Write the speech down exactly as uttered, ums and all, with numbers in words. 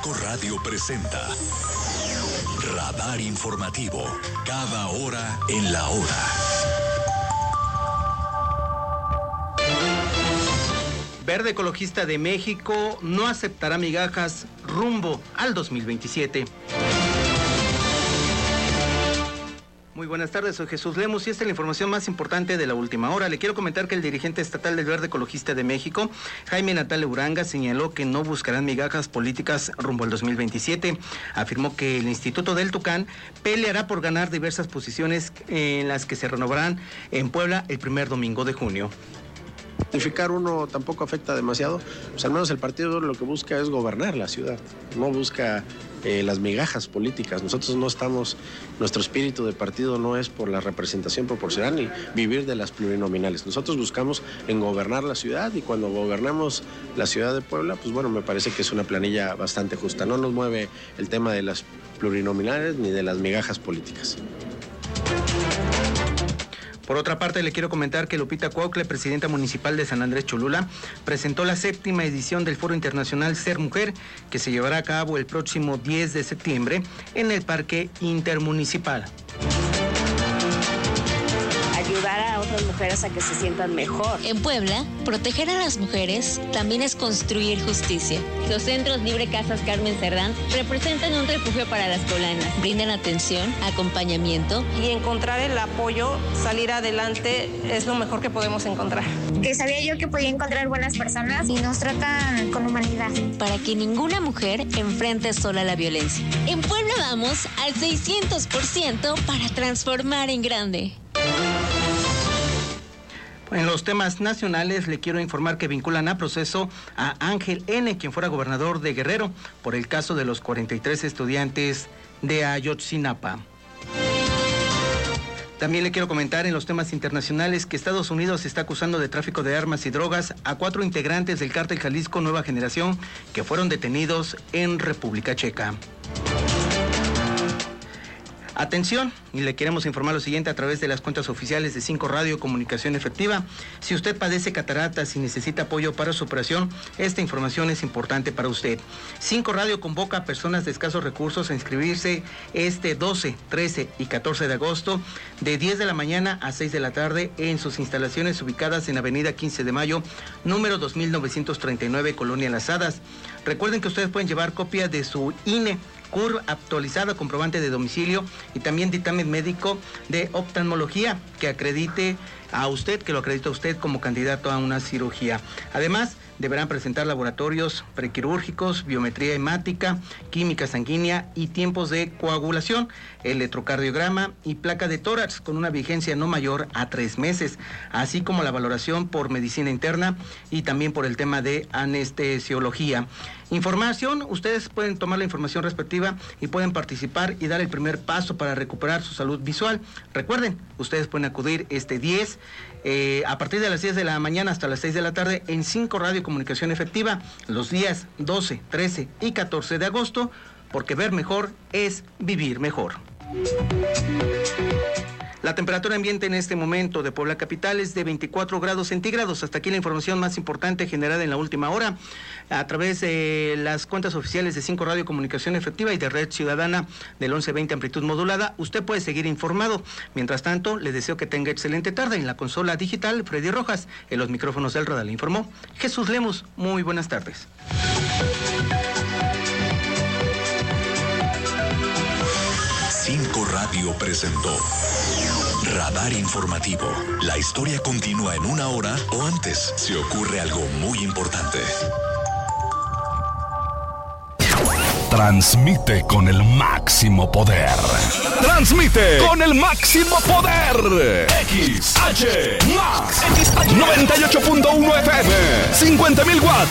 cinco Radio presenta Radar Informativo, cada hora en la hora. Verde Ecologista de México no aceptará migajas rumbo al dos mil veintisiete. Muy buenas tardes, soy Jesús Lemus y esta es la información más importante de la última hora. Le quiero comentar que el dirigente estatal del Verde Ecologista de México, Jaime Natale Uranga, señaló que no buscarán migajas políticas rumbo al dos mil veintisiete. Afirmó que el Instituto del Tucán peleará por ganar diversas posiciones en las que se renovarán en Puebla el primer domingo de junio. Unificar uno tampoco afecta demasiado, pues al menos el partido lo que busca es gobernar la ciudad, no busca eh, las migajas políticas. Nosotros no estamos, nuestro espíritu de partido no es por la representación proporcional ni vivir de las plurinominales. Nosotros buscamos en gobernar la ciudad y cuando gobernamos la ciudad de Puebla, pues bueno, me parece que es una planilla bastante justa. No nos mueve el tema de las plurinominales ni de las migajas políticas. Por otra parte, le quiero comentar que Lupita Cuautle, presidenta municipal de San Andrés Cholula, presentó la séptima edición del Foro Internacional Ser Mujer, que se llevará a cabo el próximo diez de septiembre en el Parque Intermunicipal. Ayudar a otras mujeres a que se sientan mejor. En Puebla, proteger a las mujeres también es construir justicia. Los centros Libre Casas Carmen Cerdán representan un refugio para las poblanas. Brindan atención, acompañamiento. Y encontrar el apoyo, salir adelante, es lo mejor que podemos encontrar. Que sabía yo que podía encontrar buenas personas y nos tratan con humanidad. Para que ninguna mujer enfrente sola la violencia. En Puebla vamos al seiscientos por ciento para transformar en grande. En los temas nacionales le quiero informar que vinculan a proceso a Ángel N., quien fuera gobernador de Guerrero, por el caso de los cuarenta y tres estudiantes de Ayotzinapa. También le quiero comentar en los temas internacionales que Estados Unidos está acusando de tráfico de armas y drogas a cuatro integrantes del cártel Jalisco Nueva Generación que fueron detenidos en República Checa. Atención, y le queremos informar lo siguiente a través de las cuentas oficiales de cinco Radio Comunicación Efectiva. Si usted padece cataratas y necesita apoyo para su operación, esta información es importante para usted. cinco Radio convoca a personas de escasos recursos a inscribirse este doce, trece y catorce de agosto de diez de la mañana a seis de la tarde en sus instalaciones ubicadas en Avenida quince de Mayo, número dos mil novecientos treinta y nueve, Colonia Las Hadas. Recuerden que ustedes pueden llevar copia de su I N E, C U R actualizada, comprobante de domicilio y también dictamen médico de oftalmología que acredite a usted, que lo acredita a usted como candidato a una cirugía. Además, deberán presentar laboratorios prequirúrgicos, biometría hemática, química sanguínea y tiempos de coagulación, electrocardiograma y placa de tórax con una vigencia no mayor a tres meses, así como la valoración por medicina interna y también por el tema de anestesiología. Información, ustedes pueden tomar la información respectiva y pueden participar y dar el primer paso para recuperar su salud visual. Recuerden, ustedes pueden acudir este diez, eh, a partir de las diez de la mañana hasta las seis de la tarde en cinco Radio Comunicación Efectiva, los días doce, trece y catorce de agosto, porque ver mejor es vivir mejor. La temperatura ambiente en este momento de Puebla capital es de veinticuatro grados centígrados. Hasta aquí la información más importante generada en la última hora a través de las cuentas oficiales de cinco Radio Comunicación Efectiva y de Red Ciudadana del once veinte amplitud modulada. Usted puede seguir informado. Mientras tanto, le deseo que tenga excelente tarde. En la consola digital, Freddy Rojas. En los micrófonos del radar le informó Jesús Lemus. Muy buenas tardes. cinco Radio presentó Radar Informativo. La historia continúa en una hora o antes si ocurre algo muy importante. Transmite con el máximo poder. Transmite con el máximo poder. X H Max noventa y ocho punto uno F M, cincuenta mil watts.